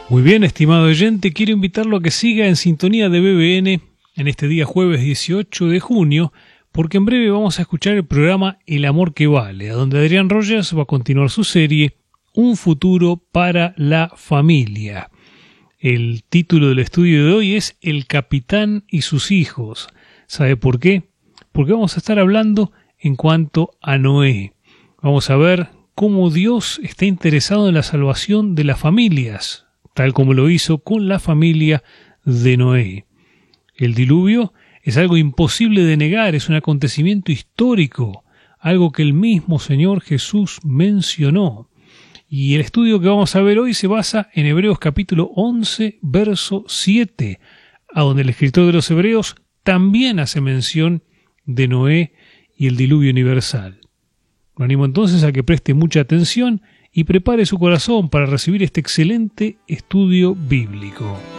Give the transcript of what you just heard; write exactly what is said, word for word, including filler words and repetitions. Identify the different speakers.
Speaker 1: Muy bien, estimado oyente, quiero invitarlo a que siga en sintonía de B B N en este día jueves dieciocho de junio, porque en breve vamos a escuchar el programa El Amor que Vale, a donde Adrián Rogers va a continuar su serie Un futuro para la familia. El título del estudio de hoy es El Capitán y sus hijos. ¿Sabe por qué? Porque vamos a estar hablando en cuanto a Noé. Vamos a ver cómo Dios está interesado en la salvación de las familias, tal como lo hizo con la familia de Noé. El diluvio es algo imposible de negar, es un acontecimiento histórico, algo que el mismo Señor Jesús mencionó. Y el estudio que vamos a ver hoy se basa en Hebreos capítulo once, verso siete, a donde el escritor de los Hebreos también hace mención de Noé y el diluvio universal. Lo animo entonces a que preste mucha atención y prepare su corazón para recibir este excelente estudio bíblico.